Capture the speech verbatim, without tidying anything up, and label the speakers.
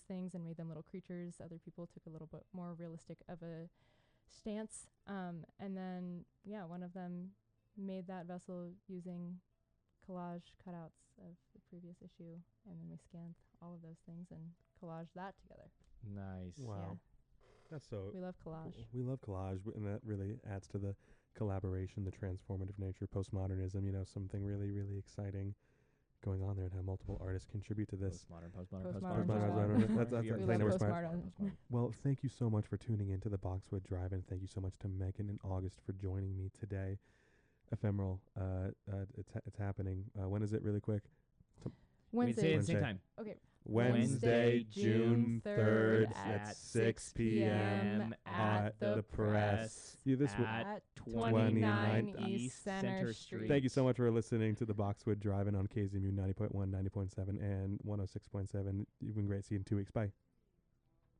Speaker 1: things and made them little creatures. Other people took a little bit more realistic of a stance. Um, and then, yeah, one of them made that vessel using collage cutouts of the previous issue. And then we scanned all of those things and collaged that together.
Speaker 2: Nice.
Speaker 3: Wow.
Speaker 1: Yeah.
Speaker 3: That's so...
Speaker 1: We love collage.
Speaker 3: We love collage, and that really adds to the collaboration, the transformative nature, postmodernism, you know, something really, really exciting going on there, and have multiple artists contribute to this.
Speaker 2: Postmodern, postmodern,
Speaker 1: Postmodern,
Speaker 2: postmodern.
Speaker 3: postmodern. That's- that's- that's
Speaker 2: We
Speaker 3: plain
Speaker 2: love
Speaker 3: and smart.
Speaker 1: postmodern.
Speaker 3: Well, thank you so much for tuning into the Boxwood Drive, and thank you so much to Megan and August for joining me today. Ephemeral, uh, uh, it's ha- it's happening. Uh, when is it, really quick?
Speaker 1: Wednesday.
Speaker 2: Wednesday, same
Speaker 3: Wednesday.
Speaker 2: time.
Speaker 1: Okay.
Speaker 3: Wednesday, June third
Speaker 1: at
Speaker 3: at six p.m. at the press. Yeah, this will-
Speaker 1: at
Speaker 3: twenty-nine
Speaker 1: twenty-nine East Center Street.
Speaker 3: Thank you so much for listening to the Boxwood Drive-In on K Z M U ninety point one, ninety point seven, and one oh six point seven. You've been great. See you in two weeks. Bye.